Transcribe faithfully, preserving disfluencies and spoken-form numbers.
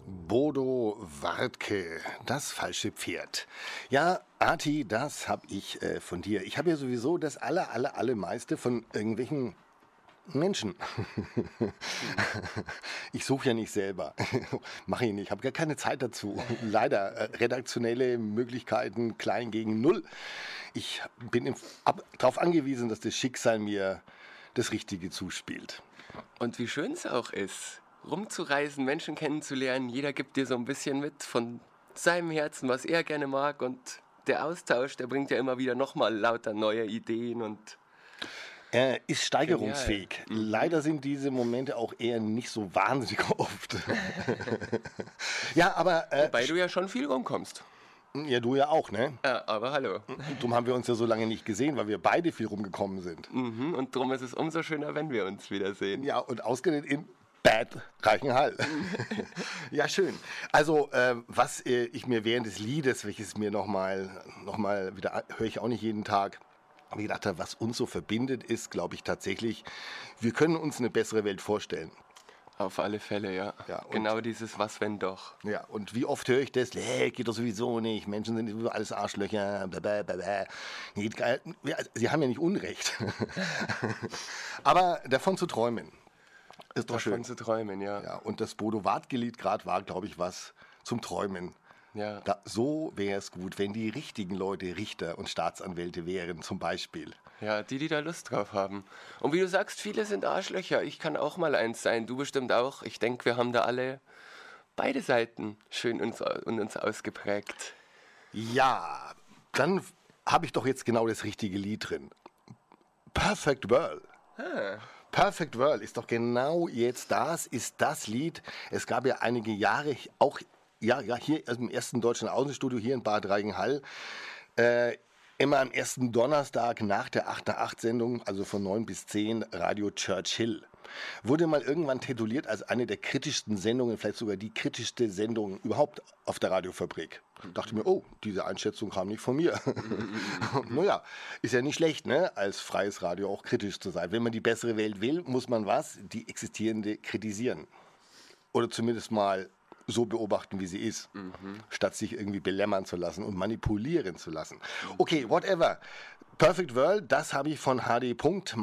Bodo Wartke, das falsche Pferd. Ja, Arti, das habe ich äh, von dir. Ich habe ja sowieso das aller, aller, allermeiste von irgendwelchen Menschen. Ich suche ja nicht selber. Mache ich nicht. Ich habe gar keine Zeit dazu. Leider. Äh, redaktionelle Möglichkeiten klein gegen null. Ich bin darauf angewiesen, dass das Schicksal mir das Richtige zuspielt. Und wie schön es auch ist, rumzureisen, Menschen kennenzulernen. Jeder gibt dir so ein bisschen mit von seinem Herzen, was er gerne mag. Und der Austausch, der bringt ja immer wieder nochmal lauter neue Ideen und Er ist steigerungsfähig. Mhm. Leider sind diese Momente auch eher nicht so wahnsinnig oft. Ja, aber... Äh, Wobei du ja schon viel rumkommst. Ja, du ja auch, ne? Ja, aber hallo. Darum haben wir uns ja so lange nicht gesehen, weil wir beide viel rumgekommen sind. Mhm, und darum ist es umso schöner, wenn wir uns wiedersehen. Ja, und ausgerechnet in Bad Reichenhall. Ja, schön. Also, äh, was äh, ich mir während des Liedes, welches mir nochmal noch mal wieder, höre ich auch nicht jeden Tag, aber ich dachte, was uns so verbindet, ist, glaube ich, tatsächlich, wir können uns eine bessere Welt vorstellen. Auf alle Fälle, ja. ja genau dieses Was, wenn doch. Ja, und wie oft höre ich das? Nee, geht doch sowieso nicht. Menschen sind alles Arschlöcher. Blablabla. Nee, sie haben ja nicht Unrecht. Aber davon zu träumen, ist doch davon schön. Davon zu träumen, ja. Ja. Und das Bodo Wartke-Lied gerade war, glaube ich, was zum Träumen. Ja. Da, so wäre es gut, wenn die richtigen Leute Richter und Staatsanwälte wären, zum Beispiel. Ja, die, die da Lust drauf haben. Und wie du sagst, viele sind Arschlöcher. Ich kann auch mal eins sein, du bestimmt auch. Ich denke, wir haben da alle beide Seiten schön uns, und uns ausgeprägt. Ja, dann habe ich doch jetzt genau das richtige Lied drin. Perfect World. Ah. Perfect World ist doch genau jetzt das, ist das Lied. Es gab ja einige Jahre auch Ja, ja, hier also im ersten deutschen Außenstudio hier in Bad Reichenhall, äh, immer am ersten Donnerstag nach der acht nach acht Sendung, also von neun bis zehn, Radio Churchill. Wurde mal irgendwann tituliert als eine der kritischsten Sendungen, vielleicht sogar die kritischste Sendung überhaupt auf der Radiofabrik. Ich dachte mir, oh, diese Einschätzung kam nicht von mir. Naja, ist ja nicht schlecht, ne, als freies Radio auch kritisch zu sein. Wenn man die bessere Welt will, muss man was? Die existierende kritisieren. Oder zumindest mal so beobachten, wie sie ist, mhm. statt sich irgendwie belämmern zu lassen und manipulieren zu lassen. Okay, whatever. Perfect World, das habe ich von H D.